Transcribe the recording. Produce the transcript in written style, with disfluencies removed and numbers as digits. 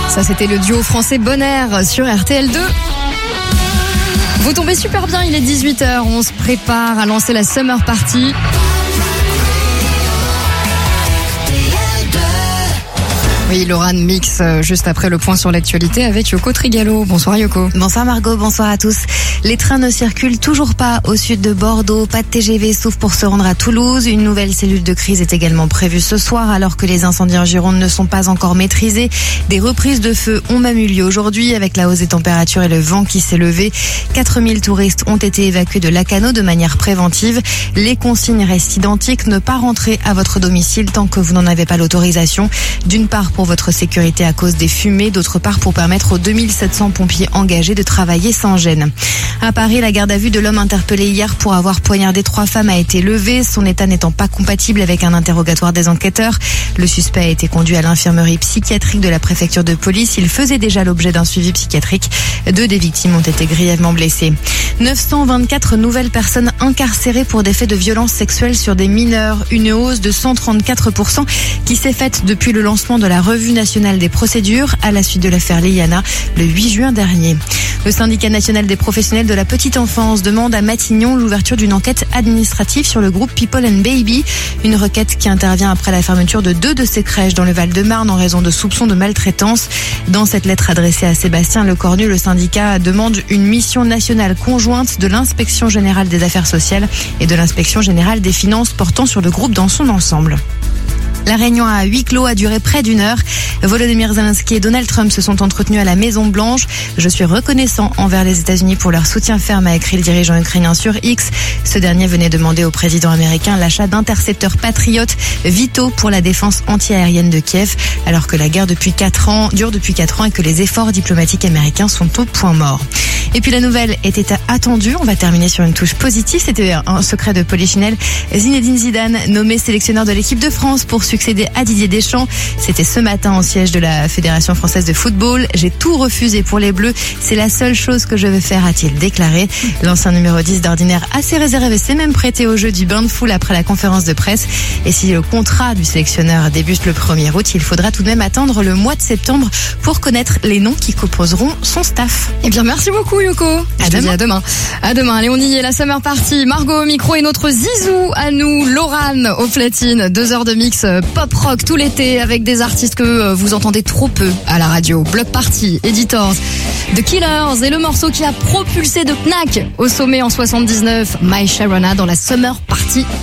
Ça, c'était le duo français Bon Air sur RTL2. Vous tombez super bien, il est 18h. On se prépare à lancer la Summer Party. Oui, Laurent mix juste après le point sur l'actualité avec Yoko Trigalo. Bonsoir Yoko. Bonsoir Margot, bonsoir à tous. Les trains ne circulent toujours pas au sud de Bordeaux. Pas de TGV sauf pour se rendre à Toulouse. Une nouvelle cellule de crise est également prévue ce soir alors que les incendies en Gironde ne sont pas encore maîtrisés. Des reprises de feu ont même eu lieu aujourd'hui avec la hausse des températures et le vent qui s'est levé. 4000 touristes ont été évacués de Lacanau de manière préventive. Les consignes restent identiques. Ne pas rentrer à votre domicile tant que vous n'en avez pas l'autorisation. D'une part pour votre sécurité à cause des fumées, d'autre part pour permettre aux 2700 pompiers engagés de travailler sans gêne. À Paris, la garde à vue de l'homme interpellé hier pour avoir poignardé 3 femmes a été levée, son état n'étant pas compatible avec un interrogatoire des enquêteurs. Le suspect a été conduit à l'infirmerie psychiatrique de la préfecture de police. Il faisait déjà l'objet d'un suivi psychiatrique. 2 des victimes ont été grièvement blessées. 924 nouvelles personnes incarcérées pour des faits de violences sexuelles sur des mineurs. Une hausse de 134% qui s'est faite depuis le lancement de la Revue nationale des procédures à la suite de l'affaire Liana le 8 juin dernier. Le syndicat national des professionnels de la petite enfance demande à Matignon l'ouverture d'une enquête administrative sur le groupe People and Baby. Une requête qui intervient après la fermeture de 2 de ces crèches dans le Val-de-Marne en raison de soupçons de maltraitance. Dans cette lettre adressée à Sébastien Lecornu, le syndicat demande une mission nationale conjointe de l'Inspection générale des affaires sociales et de l'Inspection générale des finances portant sur le groupe dans son ensemble. La réunion à huis clos a duré près d'1 heure. Volodymyr Zelensky et Donald Trump se sont entretenus à la Maison-Blanche. Je suis reconnaissant envers les États-Unis pour leur soutien ferme, a écrit le dirigeant ukrainien sur X. Ce dernier venait demander au président américain l'achat d'intercepteurs patriotes vitaux pour la défense antiaérienne de Kiev, alors que la guerre dure depuis 4 ans et que les efforts diplomatiques américains sont au point mort. Et puis la nouvelle était attendue. On va terminer sur une touche positive. C'était un secret de Polichinelle. Zinedine Zidane, nommé sélectionneur de l'équipe de France pour succéder à Didier Deschamps. C'était ce matin au siège de la Fédération française de football. J'ai tout refusé pour les Bleus. C'est la seule chose que je veux faire, a-t-il déclaré. L'ancien numéro 10 d'ordinaire assez réservé s'est même prêté au jeu du bain de foule après la conférence de presse. Et si le contrat du sélectionneur débute le 1er août, il faudra tout de même attendre le mois de septembre pour connaître les noms qui composeront son staff. Eh bien, merci beaucoup Yoko. À demain. À demain. Allez, on y est, la Summer Party. Margot au micro et notre zizou à nous, Laurent aux platines. 2 heures de mix pop rock tout l'été avec des artistes que vous entendez trop peu à la radio. Block Party, Editors, The Killers et le morceau qui a propulsé de Knack au sommet en 79, My Sharona dans la Summer Party.